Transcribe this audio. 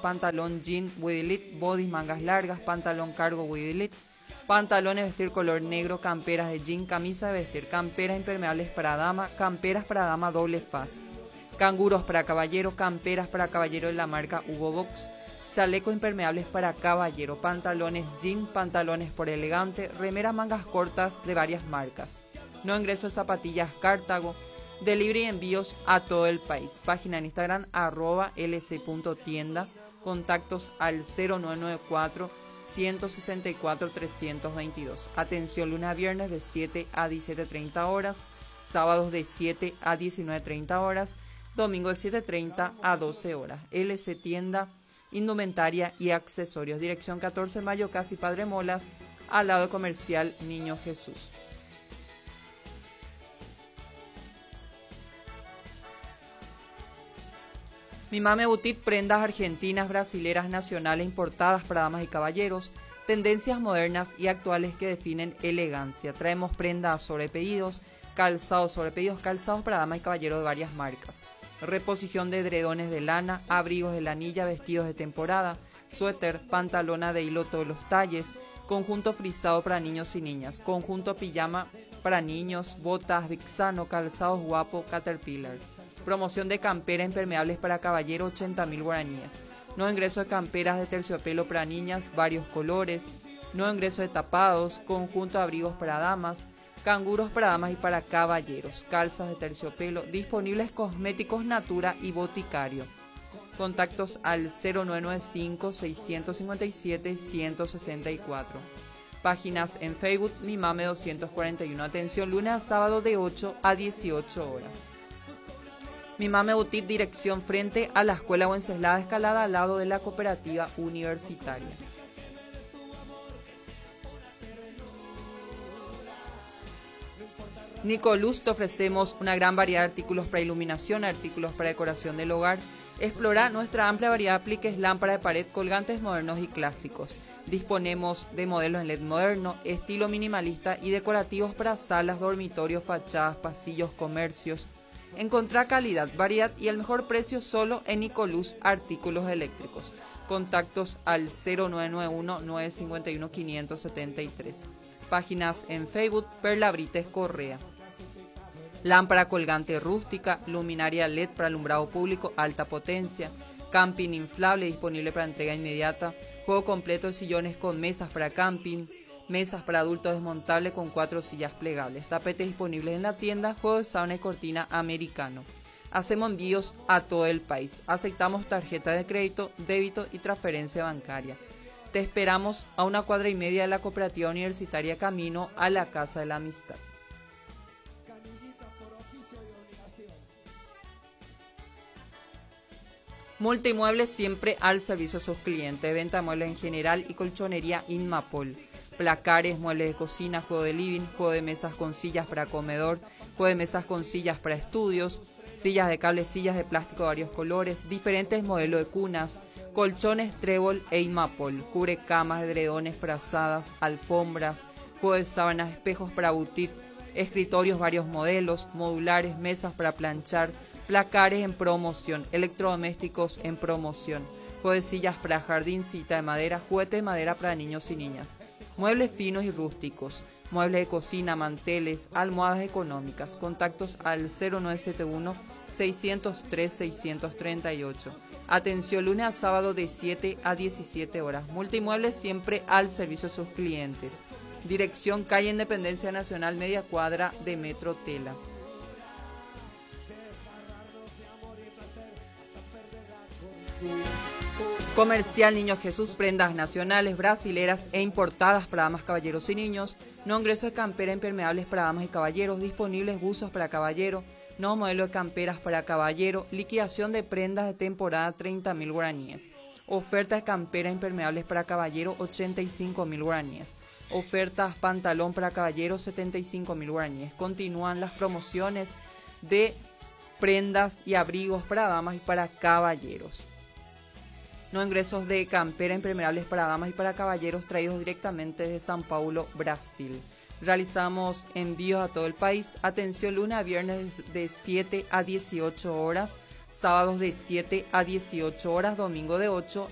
pantalón jean with elite, bodys mangas largas, pantalón cargo with elite, pantalones de vestir color negro, camperas de jean, camisa de vestir, camperas impermeables para dama, camperas para dama doble faz, canguros para caballero, camperas para caballero de la marca Hugo Box, chalecos impermeables para caballero, pantalones jean, pantalones por elegante, remeras mangas cortas de varias marcas. No ingreso de zapatillas Cartago, delivery y envíos a todo el país. Página en Instagram @lc.tienda, contactos al 0994 164 322. Atención lunes a viernes de 7 a 17:30 horas, sábados de 7 a 19:30 horas, domingo de 7:30 a 12 horas. LC Tienda, indumentaria y accesorios. Dirección 14 Mayo, casi Padre Molas, al lado comercial Niño Jesús. Mi Mame Boutique, prendas argentinas, brasileras, nacionales, importadas para damas y caballeros, tendencias modernas y actuales que definen elegancia. Traemos prendas sobre pedidos, calzados para damas y caballeros de varias marcas. Reposición de edredones de lana, abrigos de lanilla, vestidos de temporada, suéter, pantalona de hilo todos los talles, conjunto frisado para niños y niñas, conjunto pijama para niños, botas, Vixano, calzados guapo, Caterpillar. Promoción de camperas impermeables para caballero, 80.000 guaraníes. No ingreso de camperas de terciopelo para niñas, varios colores. No ingreso de tapados, conjunto de abrigos para damas, canguros para damas y para caballeros, calzas de terciopelo, disponibles cosméticos Natura y Boticario. Contactos al 0995 657 164. Páginas en Facebook, Mi Mame 241. Atención lunes a sábado de 8 a 18 horas. Mi Mame Boutique, dirección frente a la Escuela Wenceslao Escalada, al lado de la Cooperativa Universitaria. Nicoluz, te ofrecemos una gran variedad de artículos para iluminación, artículos para decoración del hogar. Explora nuestra amplia variedad de apliques, lámparas de pared, colgantes modernos y clásicos. Disponemos de modelos en LED moderno, estilo minimalista y decorativos para salas, dormitorios, fachadas, pasillos, comercios. Encontrá calidad, variedad y el mejor precio solo en Nicoluz Artículos Eléctricos. Contactos al 0991 951 573. Páginas en Facebook, Perla Brites Correa. Lámpara colgante rústica, luminaria LED para alumbrado público, alta potencia, camping inflable disponible para entrega inmediata, juego completo de sillones con mesas para camping, mesas para adultos desmontable con 4 sillas plegables, tapetes disponibles en la tienda, juego de sauna y cortina americano. Hacemos envíos a todo el país. Aceptamos tarjeta de crédito, débito y transferencia bancaria. Te esperamos a 1,5 cuadras de la Cooperativa Universitaria, camino a la Casa de la Amistad. Multimuebles, siempre al servicio de sus clientes. Venta de muebles en general y colchonería Inmapol. Placares, muebles de cocina, juego de living, juego de mesas con sillas para comedor, juego de mesas con sillas para estudios, sillas de cable, sillas de plástico de varios colores, diferentes modelos de cunas, colchones Trébol e Inmapol, cubre camas, edredones, frazadas, alfombras, juego de sábanas, espejos para boutique, escritorios varios modelos, modulares, mesas para planchar, placares en promoción, electrodomésticos en promoción, juego de sillas para jardín, cita de madera, juguete de madera para niños y niñas, muebles finos y rústicos, muebles de cocina, manteles, almohadas económicas. Contactos al 0971 603 638. Atención lunes a sábado de 7 a 17 horas. Multimuebles, siempre al servicio de sus clientes. Dirección calle Independencia Nacional, media cuadra de Metro Tela. Comercial Niño Jesús, prendas nacionales, brasileras e importadas para damas, caballeros y niños. No ingreso de campera impermeables para damas y caballeros. Disponibles buzos para caballero. No modelo de camperas para caballero. Liquidación de prendas de temporada, 30.000 guaraníes. Ofertas de campera impermeables para caballero, 85.000 guaraníes. Ofertas pantalón para caballero, 75.000 guaraníes. Continúan las promociones de prendas y abrigos para damas y para caballeros. No ingresos de campera impermeables para damas y para caballeros traídos directamente de São Paulo, Brasil. Realizamos envíos a todo el país. Atención lunes a viernes de 7 a 18 horas, sábados de 7 a 18 horas, domingo de 8